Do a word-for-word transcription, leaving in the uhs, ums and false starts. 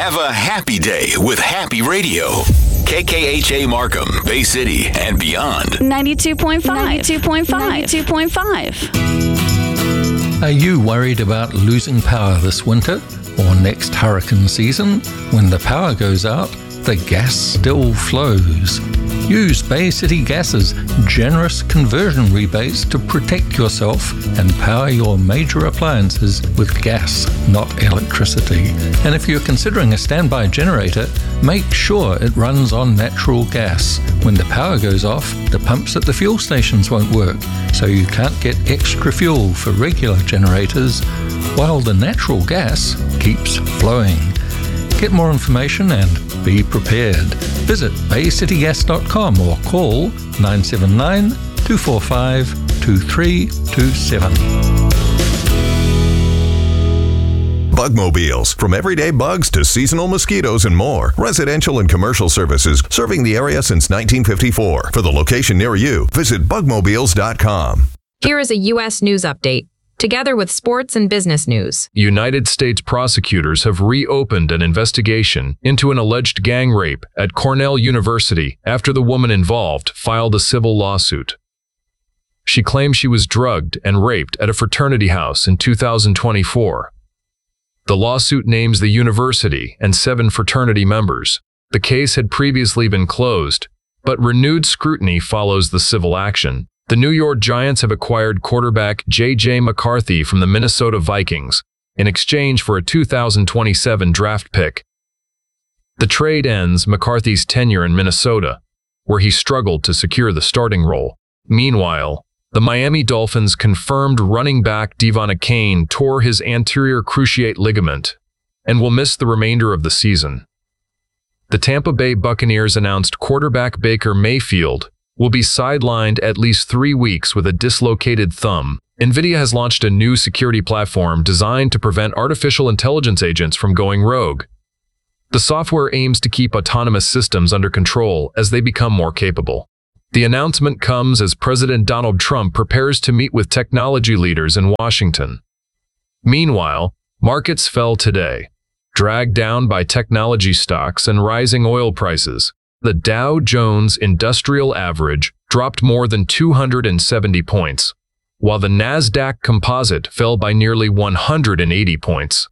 Have a happy day with Happy Radio. K K H A Markham, Bay City, and beyond. ninety-two point five. ninety-two point five. ninety-two point five. Are you worried about losing power this winter or next hurricane season? When the power goes out, the gas still flows. Use Bay City Gas's generous conversion rebates to protect yourself and power your major appliances with gas, not electricity. And if you're considering a standby generator, make sure it runs on natural gas. When the power goes off, the pumps at the fuel stations won't work, so you can't get extra fuel for regular generators, while the natural gas keeps flowing. Get more information and be prepared. Visit bay city gas dot com or call nine seven nine, two four five, two three two seven. Bugmobiles. From everyday bugs to seasonal mosquitoes and more. Residential and commercial services serving the area since nineteen fifty-four. For the location near you, visit bugmobiles dot com. Here is a U S news update, together with sports and business news. United States prosecutors have reopened an investigation into an alleged gang rape at Cornell University after the woman involved filed a civil lawsuit. She claims she was drugged and raped at a fraternity house in two thousand twenty-four. The lawsuit names the university and seven fraternity members. The case had previously been closed, but renewed scrutiny follows the civil action. The New York Giants have acquired quarterback J J McCarthy from the Minnesota Vikings in exchange for a two thousand twenty-seven draft pick. The trade ends McCarthy's tenure in Minnesota, where he struggled to secure the starting role. Meanwhile, the Miami Dolphins confirmed running back Devon Achane tore his anterior cruciate ligament and will miss the remainder of the season. The Tampa Bay Buccaneers announced quarterback Baker Mayfield will be sidelined at least three weeks with a dislocated thumb. NVIDIA has launched a new security platform designed to prevent artificial intelligence agents from going rogue. The software aims to keep autonomous systems under control as they become more capable. The announcement comes as President Donald Trump prepares to meet with technology leaders in Washington. Meanwhile, markets fell today, dragged down by technology stocks and rising oil prices. The Dow Jones Industrial Average dropped more than two hundred seventy points, while the NASDAQ Composite fell by nearly one hundred eighty points.